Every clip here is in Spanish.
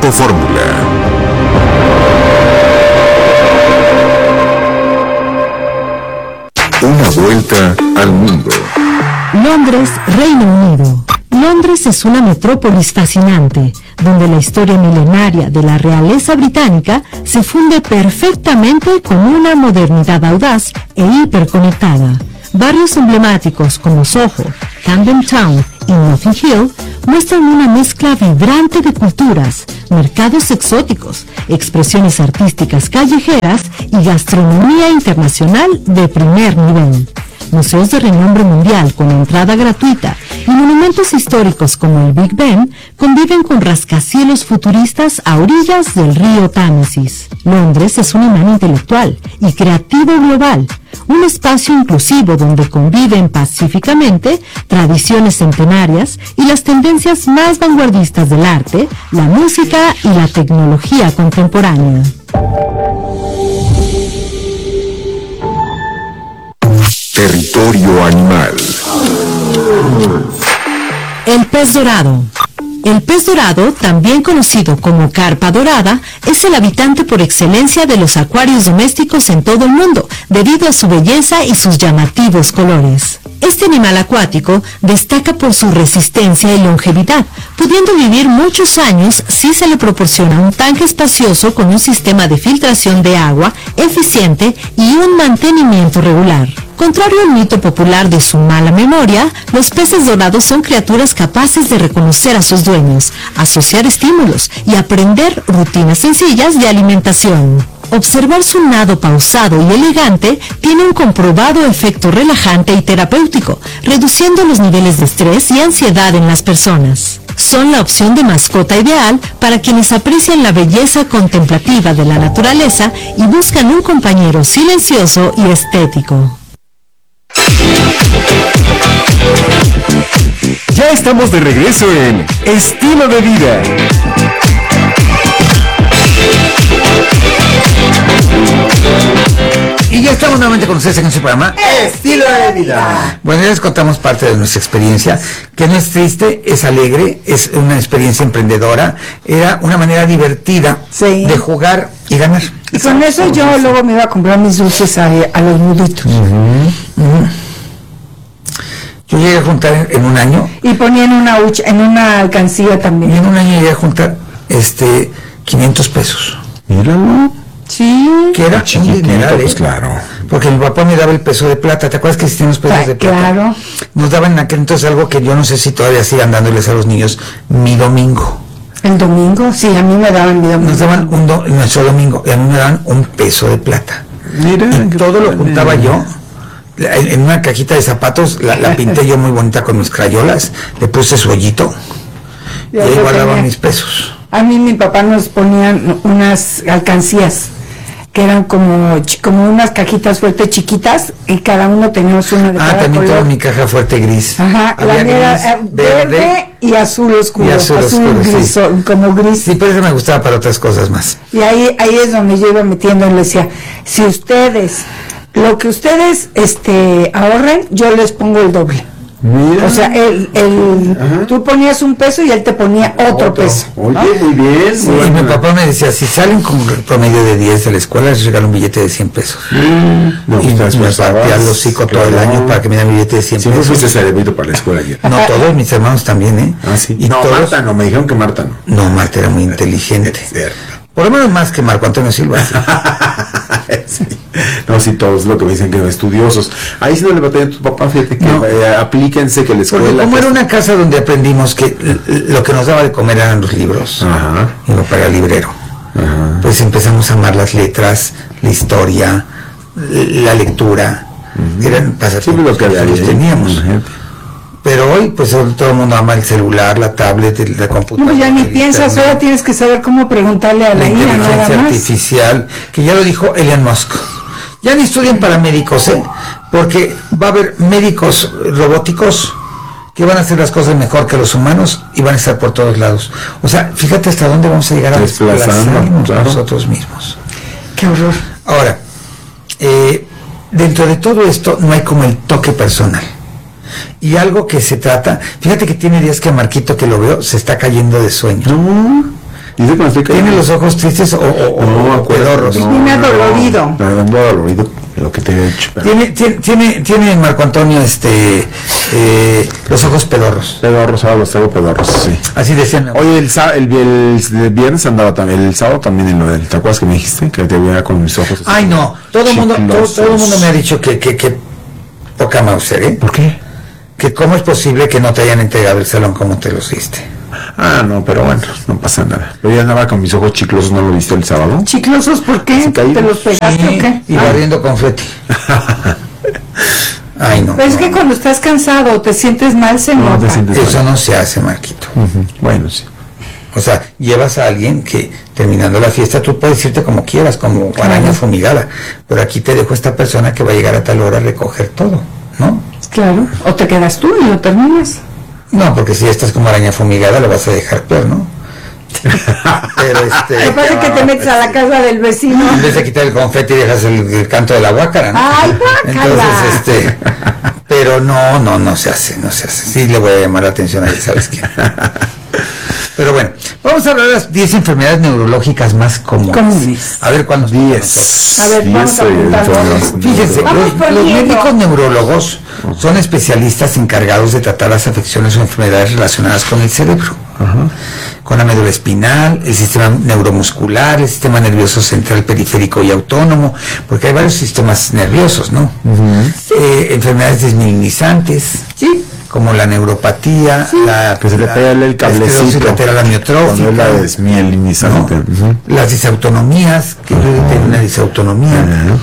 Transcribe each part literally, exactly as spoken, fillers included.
Auto Fórmula. Una vuelta al mundo. Londres, Reino Unido. Londres es una metrópolis fascinante, donde la historia milenaria de la realeza británica se funde perfectamente con una modernidad audaz e hiperconectada. Barrios emblemáticos como Soho, Camden Town y Notting Hill muestran una mezcla vibrante de culturas, mercados exóticos, expresiones artísticas callejeras y gastronomía internacional de primer nivel. Museos de renombre mundial con entrada gratuita y monumentos históricos como el Big Ben conviven con rascacielos futuristas a orillas del río Támesis. Londres es un imán intelectual y creativo global, un espacio inclusivo donde conviven pacíficamente tradiciones centenarias y las tendencias más vanguardistas del arte, la música y la tecnología contemporánea. Territorio animal. El pez dorado. El pez dorado, también conocido como carpa dorada, es el habitante por excelencia de los acuarios domésticos en todo el mundo, debido a su belleza y sus llamativos colores. Este animal acuático destaca por su resistencia y longevidad, pudiendo vivir muchos años si se le proporciona un tanque espacioso con un sistema de filtración de agua eficiente y un mantenimiento regular. Contrario al mito popular de su mala memoria, los peces dorados son criaturas capaces de reconocer a sus dueños, asociar estímulos y aprender rutinas sencillas de alimentación. Observar su nado pausado y elegante tiene un comprobado efecto relajante y terapéutico, reduciendo los niveles de estrés y ansiedad en las personas. Son la opción de mascota ideal para quienes aprecian la belleza contemplativa de la naturaleza y buscan un compañero silencioso y estético. Ya estamos de regreso en Estilo de Vida. Y ya estamos nuevamente con ustedes en este programa Estilo de Vida. Bueno, ya les contamos parte de nuestra experiencia, que no es triste, es alegre, es una experiencia emprendedora, era una manera divertida sí. de jugar y ganar. Y con eso yo luego me iba a comprar mis dulces a, a los muditos. Uh-huh. Uh-huh. Yo llegué a juntar en, en un año. Y ponía en una hucha, en una alcancía también. Y en un año llegué a juntar este quinientos pesos. Míralo. Sí. Que era un dineral, pues, claro. Porque mi papá me daba el peso de plata. ¿Te acuerdas que existían los pesos ah, de plata? Claro. Nos daban en aquel entonces algo que yo no sé si todavía sigan dándoles a los niños, mi domingo. ¿El domingo? Sí, a mí me daban mi domingo. Nos daban un do, nuestro domingo, y a mí me daban un peso de plata. Mira. Y todo lo juntaba yo. En una cajita de zapatos, la, la pinté yo muy bonita con mis crayolas, le puse su hoyito y ahí guardaba tenía. mis pesos. A mí mi papá nos ponían unas alcancías que eran como como unas cajitas fuertes chiquitas y cada uno teníamos una de ah, cada también color. Tengo mi caja fuerte gris. Ajá, había la gris, era verde, verde y azul oscuro. Y azul, azul oscuro, gris, sí. como gris. Sí, pero eso me gustaba para otras cosas más. Y ahí ahí es donde yo iba metiendo y le decía, si ustedes lo que ustedes este ahorren, yo les pongo el doble. Mira. O sea, el, el tú ponías un peso y él te ponía otro, otro. peso. Oye, ¿no? Muy bien. Sí, bueno. Y mi papá me decía, si salen con promedio de diez de la escuela, les regalo un billete de cien pesos. Mm, no, y me partía el hocico todo el año para que me dieran un billete de cien Siempre pesos. fuiste cerebrito para la escuela ayer. No, todos mis hermanos también, ¿eh? Ah, sí. Y no, todos... Marta no, me dijeron que Marta no. No, Marta era muy inteligente. Por lo menos más que Marco Antonio Silva. Sí. No, sí, todos lo que me dicen que son estudiosos. Ahí sí no le batallan a tu papá, fíjate que no. eh, aplíquense que la escuela. Porque como que era una casa donde aprendimos que lo que nos daba de comer eran los libros. Ajá. Y no para el librero. Ajá. Pues empezamos a amar las letras, la historia, la lectura. Uh-huh. Eran pasatiempos sí, lo que, que los teníamos. Uh-huh. Pero hoy, pues todo el mundo ama el celular, la tablet, la computadora. No, ya ni piensas, internet. Ahora tienes que saber cómo preguntarle a la, la I A, nada más. La inteligencia artificial, que ya lo dijo Elon Musk. Ya ni estudian para médicos, ¿eh? Porque va a haber médicos robóticos que van a hacer las cosas mejor que los humanos y van a estar por todos lados. O sea, fíjate hasta dónde vamos a llegar a desplazarnos claro. nosotros mismos. Qué horror. Ahora, eh, dentro de todo esto no hay como el toque personal. Y algo que se trata, fíjate que tiene días que a Marquito que lo veo se está cayendo de sueño. No. Dice que me estoy ¿Tiene cayendo. los ojos tristes o, o, No, o acuérdate, pedorros? no, Dime no, dolorido. No, no, no, dolorido de lo que te he hecho. pero- Tiene, tiene, tiene, tiene Marco Antonio este eh, los ojos pedorros. Pedorros, ahora los traigo pedorros, sí. Así decían. Oye, el, sá- el, el, el viernes andaba también, el sábado también en lo del, ¿te acuerdas que me dijiste? Que te veía con mis ojos. así Ay, no. Todo el mundo, todo, chiclosos. todo el mundo me ha dicho que, que, que poca Mauser, ¿eh? ¿Por qué? Que cómo es posible que no te hayan entregado el salón como te los diste. Ah, no, pero bueno, no pasa nada. Pero ya andaba con mis ojos chiclosos, ¿no lo viste el sábado? ¿Chiclosos por qué? Se caídos. ¿Te los pegaste o qué? Y Ah. barriendo confeti. Ay, no. Pero es que cuando estás cansado o te sientes mal se No, nota. te sientes Eso mal. no se hace, Marquito. Ujú, bueno, sí. O sea, llevas a alguien que terminando la fiesta tú puedes irte como quieras, como araña fumigada, pero aquí te dejo esta persona que va a llegar a tal hora a recoger todo, ¿no? Claro. O te quedas tú y lo terminas. No, porque si estás como araña fumigada lo vas a dejar peor, ¿no? Pero este... Lo que pasa es que te metes a la casa del vecino. En vez de quitar el confeti dejas el, el canto de la guácara, ¿no? ¡Ay, guácala! Entonces, este... Pero no, no, no se hace, no se hace. Sí le voy a llamar la atención a ella, ¿sabes qué? Pero bueno, vamos a hablar de las diez enfermedades neurológicas más comunes. Comunes. A ver cuándo diez. A ver, vamos a apuntarlo. Fíjense, Vamos los, por los diez. médicos neurólogos son especialistas encargados de tratar las afecciones o enfermedades relacionadas con el cerebro, con la médula espinal, el sistema neuromuscular, el sistema nervioso central, periférico y autónomo, porque hay varios sistemas nerviosos, ¿no? Eh, enfermedades desmielinizantes, Sí. como la neuropatía, la Que se le la- pega el la esclerosis cablecito. lateral Cuando amiotrófica, es la desmielinizante. ¿no? Ujú. Las disautonomías, que yo tengo una disautonomía,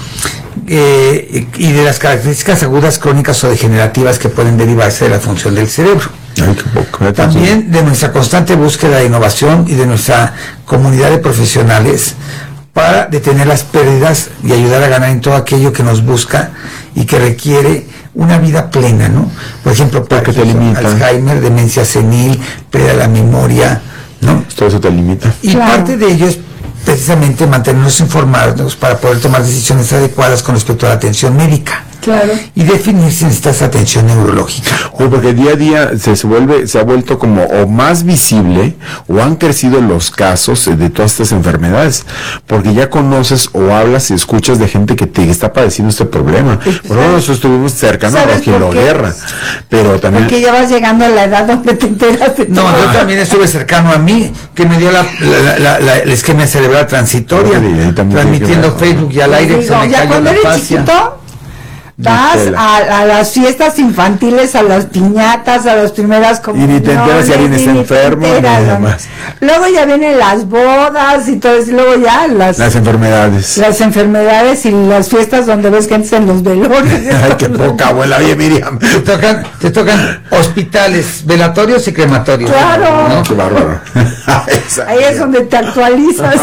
eh, y de las características agudas, crónicas o degenerativas que pueden derivarse de la función del cerebro. Ay, qué poco. También de nuestra constante búsqueda de innovación y de nuestra comunidad de profesionales para detener las pérdidas y ayudar a ganar en todo aquello que nos busca y que requiere una vida plena, ¿no? Por ejemplo, Porque te Parkinson, limita. Alzheimer, demencia senil, pérdida de la memoria, ¿no? Todo eso te limita. Y Claro. parte de ello es precisamente mantenernos informados para poder tomar decisiones adecuadas con respecto a la atención médica Claro. y definir si necesitas atención neurológica. Oye, porque día a día se, se vuelve, se ha vuelto como o más visible o han crecido los casos eh, de todas estas enfermedades, porque ya conoces o hablas y escuchas de gente que te está padeciendo este problema. Por ejemplo, nosotros estuvimos cercanos a ¿Sabes Rogelio por qué? Guerra, pero también Porque ya vas llegando a la edad donde te enteras de No, todo. yo también estuve cercano a mí, que me dio la, la, la, la, la isquemia cerebral transitoria, Sí, ahí también transmitiendo tiene que ver. Facebook y al aire, Digo, se me ya cayó cuando la eres fascia. chiquito, vas Tela. a, a las fiestas infantiles, a las piñatas, a las primeras comuniones. ni te enteras si alguien está ni te enfermo, ni enteras, ¿no? demás. Luego ya vienen las bodas y todo eso, y luego ya las, las enfermedades. las enfermedades y las fiestas donde ves gente en los velorios. Ay, qué poca abuela, oye Miriam. Te tocan, te tocan hospitales, velatorios y crematorios. Claro. ¿no? Qué bárbaro. Esa Ahí es donde te actualizas.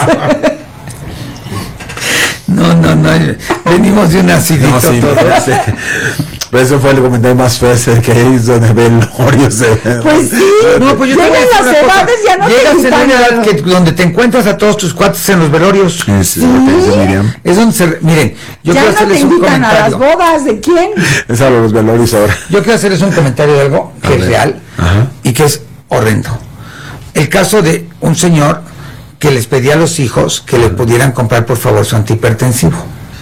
No, no, no, venimos de un acidito No, sí, todos. no, sí. Pero eso fue el comentario más feo, es el que ahí es donde velorios se Pues sí, No, pues yo te voy a llegan decir las una cosa. edades, ya no te Llegas en quitan una edad nada. que, donde te encuentras a todos tus cuates en los velorios. Sí, sí, lo que dice Miriam. Es donde se... Miren, yo ya quiero no te hacerles un invitan a las comentario. bodas, ¿de quién? Es a los velorios ahora. Yo quiero hacerles un comentario de algo que A es ver. real Ajá. y que es horrendo. El caso de un señor que les pedía a los hijos que le pudieran comprar por favor su antihipertensivo.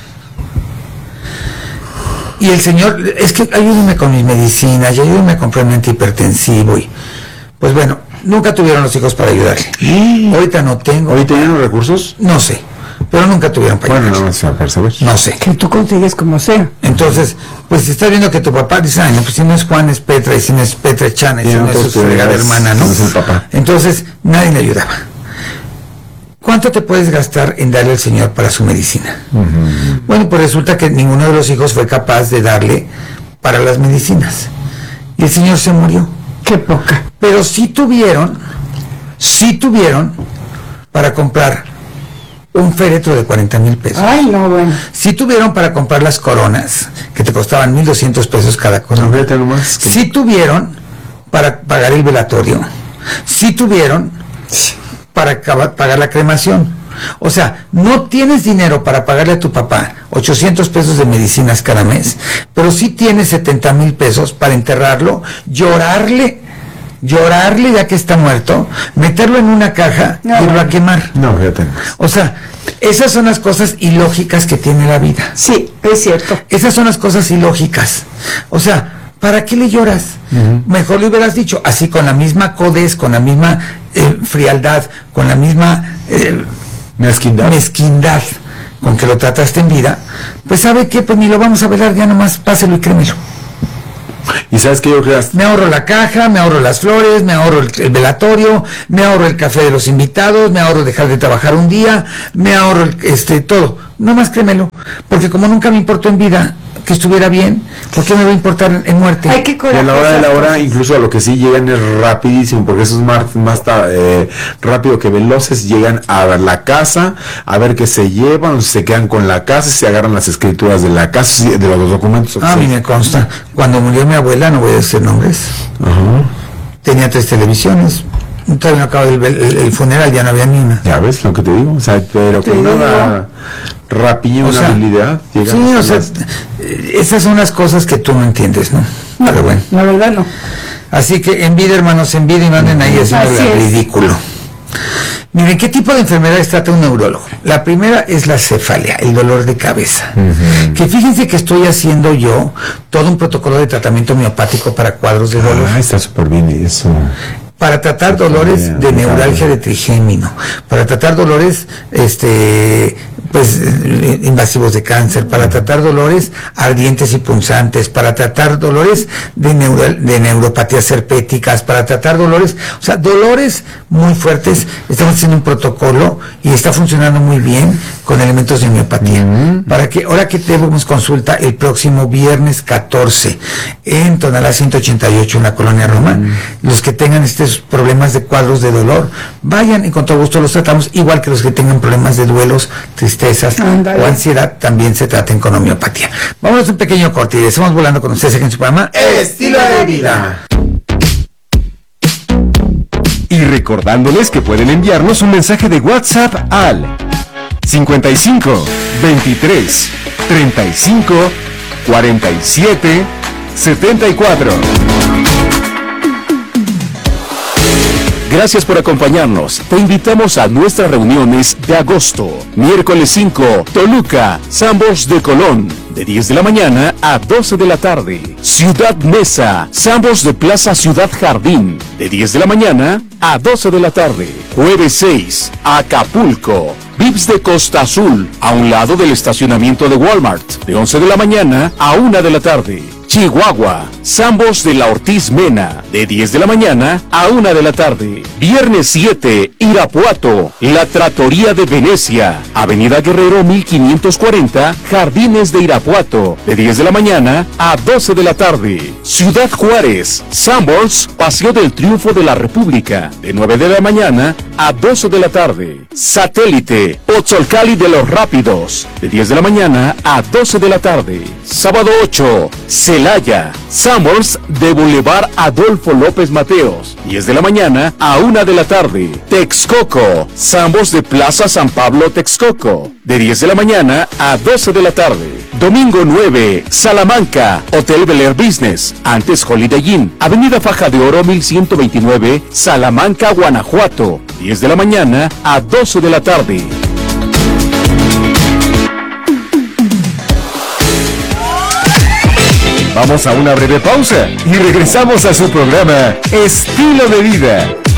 Y el señor, es que ayúdenme con mis medicinas, y ayúdenme a comprar mi antihipertensivo. Y pues bueno, nunca tuvieron los hijos para ayudarle. Ahorita no tengo. ¿Hoy tenían los recursos? No sé, pero nunca tuvieron para Bueno, nada ayudarle. más para saber. No sé. Que tú consigues como sea. Entonces, pues si estás viendo que tu papá dice, ay, no, pues si no es Juan es Petra, y si no es Petra es Chana, y Y si no es entonces su tú fregada digas, hermana, ¿no? no es el papá. Entonces, nadie le ayudaba. ¿Cuánto te puedes gastar en darle al señor para su medicina? Bueno, pues resulta que ninguno de los hijos fue capaz de darle para las medicinas. Y el señor se murió. Qué poca. Pero sí tuvieron, sí tuvieron para comprar un féretro de cuarenta mil pesos. Ay, no, bueno. Sí tuvieron para comprar las coronas, que te costaban mil doscientos pesos cada corona. No, fíjate nomás. que- Sí tuvieron para pagar el velatorio. Sí tuvieron para acaba- pagar la cremación. O sea, no tienes dinero para pagarle a tu papá ochocientos pesos de medicinas cada mes, pero sí tienes setenta mil pesos para enterrarlo, llorarle llorarle ya que está muerto, meterlo en una caja No, y irlo no. a quemar. No, fíjate. O sea, esas son las cosas ilógicas que tiene la vida. Sí, es cierto. Esas son las cosas ilógicas. O sea, ¿para qué le lloras? Uh-huh. Mejor le hubieras dicho, así con la misma codez, con la misma eh, frialdad, con la misma eh, mezquindad. mezquindad con que lo trataste en vida, pues ¿sabe qué? Pues ni lo vamos a velar, ya nomás páselo y créemelo. ¿Y sabes qué yo creo? Me ahorro la caja, me ahorro las flores, me ahorro el, el velatorio, me ahorro el café de los invitados, me ahorro dejar de trabajar un día, me ahorro el, este todo. No más créemelo, porque como nunca me importó en vida que estuviera bien, ¿por qué me va a importar en, en muerte? Hay que Y a la hora de la hora, incluso a lo que sí llegan es rapidísimo, porque eso es más, más eh, rápido que veloces. Llegan a la casa, a ver qué se llevan, se quedan con la casa, se agarran las escrituras de la casa, de los documentos. Ah, a mí me consta. Cuando murió mi abuela, no voy a decir nombres, Ajá. tenía tres televisiones. Todavía no acaba el, el, el funeral, ya no había ni una. Ya ves lo que te digo, o sea, pero con una rapiña, una habilidad. Sí, o sea, esas son las cosas que tú no entiendes, ¿no? No, pero bueno. La verdad no. Así que en vida, hermanos, en vida y manden ahí haciendo el ridículo. Miren, ¿qué tipo de enfermedades trata un neurólogo? La primera es la cefalia, el dolor de cabeza. Uh-huh. Que fíjense que estoy haciendo yo todo un protocolo de tratamiento homeopático para cuadros de dolor. Ah, está súper bien eso. Para tratar dolores de neuralgia de trigémino, para tratar dolores este pues invasivos de cáncer, para tratar dolores ardientes y punzantes, para tratar dolores de, neural, de neuropatías herpéticas, para tratar dolores, o sea, dolores muy fuertes. Estamos haciendo un protocolo y está funcionando muy bien con elementos de homeopatía. Mm-hmm. Para que, ahora que tenemos consulta el próximo viernes catorce en Tonalá ciento ochenta y ocho en la Colonia Roma, mm-hmm. los que tengan estos problemas de cuadros de dolor, vayan y con todo gusto los tratamos, igual que los que tengan problemas de duelos, tristezas Andale. o ansiedad, también se traten con homeopatía. Vámonos a un pequeño corte y estamos volando con ustedes aquí en su programa Estilo de Vida. Y recordándoles que pueden enviarnos un mensaje de WhatsApp al cincuenta y cinco, veintitrés, treinta y cinco, cuarenta y siete, setenta y cuatro. Gracias por acompañarnos. Te invitamos a nuestras reuniones de agosto. Miércoles cinco, Toluca, Sambos de Colón, de diez de la mañana a doce de la tarde. Ciudad Mesa, Sambos de Plaza Ciudad Jardín, de diez de la mañana a doce de la tarde. Jueves seis, Acapulco, Vips de Costa Azul, a un lado del estacionamiento de Walmart, de once de la mañana a una de la tarde. Chihuahua, Sambos de la Ortiz Mena, de diez de la mañana a una de la tarde. Viernes siete, Irapuato, La Trattoria de Venecia, Avenida Guerrero mil quinientos cuarenta, Jardines de Irapuato, de diez de la mañana a doce de la tarde. Ciudad Juárez, Sambos, Paseo del Triunfo de la República, de nueve de la mañana a doce de la tarde. Satélite, Otzolcali de los Rápidos, de diez de la mañana a doce de la tarde. Sábado ocho, Celaya, Sambors de Boulevard Adolfo López Mateos, diez de la mañana a una de la tarde. Texcoco, Sambors de Plaza San Pablo Texcoco, de diez de la mañana a doce de la tarde. Domingo nueve, Salamanca, Hotel Bel Air Business, antes Holiday Inn, Avenida Faja de Oro mil ciento veintinueve, Salamanca, Guanajuato, diez de la mañana a doce de la tarde. Vamos a una breve pausa y regresamos a su programa Estilo de Vida.